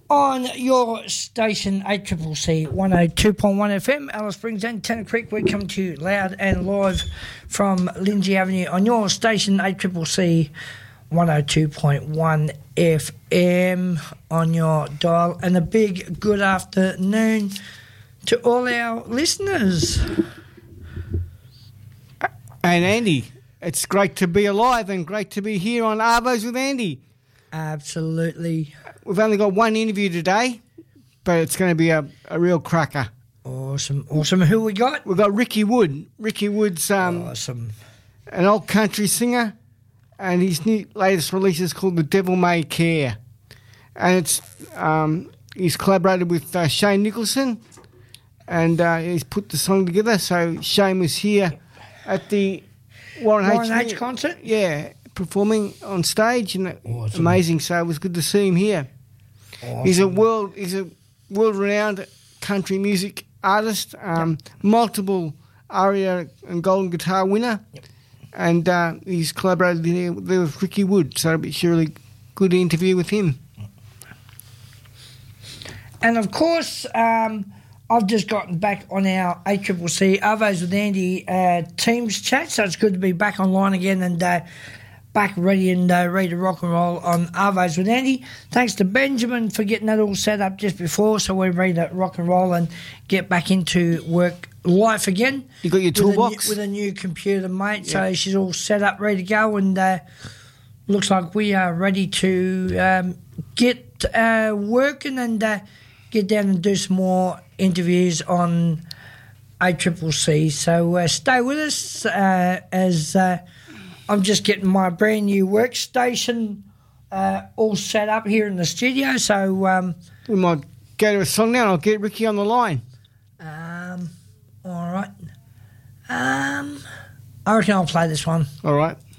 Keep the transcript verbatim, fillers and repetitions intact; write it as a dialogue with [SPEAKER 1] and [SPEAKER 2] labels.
[SPEAKER 1] on your station, A C C C one oh two point one F M, Alice Springs and Tennant Creek. We come to you loud and live from Lindsay Avenue on your station, A C C C one oh two point one F M on your dial. And a big good afternoon to all our listeners.
[SPEAKER 2] And Andy, it's great to be alive and great to be here on Arvos with Andy.
[SPEAKER 1] Absolutely.
[SPEAKER 2] We've only got one interview today, but it's going to be a, a real cracker.
[SPEAKER 1] Awesome, awesome. Who we got?
[SPEAKER 2] We've got Ricky Wood. Ricky Wood's um,
[SPEAKER 1] awesome.
[SPEAKER 2] An old country singer, and his new latest release is called The Devil May Care. And it's um, he's collaborated with uh, Shane Nicholson, and uh, he's put the song together. So Shane was here at the Warren,
[SPEAKER 1] Warren
[SPEAKER 2] H.
[SPEAKER 1] H. concert?
[SPEAKER 2] Yeah, performing on stage, and
[SPEAKER 1] awesome.
[SPEAKER 2] Amazing. So it was good to see him here.
[SPEAKER 1] Awesome.
[SPEAKER 2] He's a world he's a world-renowned country music artist, um, yep. multiple ARIA and Golden Guitar winner,
[SPEAKER 1] yep.
[SPEAKER 2] and uh, he's collaborated there with Ricky Wood. So it'll be a really good interview with him.
[SPEAKER 1] And of course, um, I've just gotten back on our A C C C Arvos with Andy uh, Teams chat, so it's good to be back online again and uh, back ready and uh, ready to rock and roll on Arvos with Andy. Thanks to Benjamin for getting that all set up just before, so we're ready to rock and roll and get back into work life again.
[SPEAKER 2] You got your toolbox?
[SPEAKER 1] With a new, with a new computer, mate, yeah. So she's all set up, ready to go, and uh, looks like we are ready to um, get uh, working and uh, get down and do some more interviews on A C C C. So uh, stay with us uh, as uh, I'm just getting my brand new workstation uh, all set up here in the studio. So um,
[SPEAKER 2] we might go to a song now and I'll get Ricky on the line.
[SPEAKER 1] Um, all right. Um, I reckon I'll play this one.
[SPEAKER 2] All right.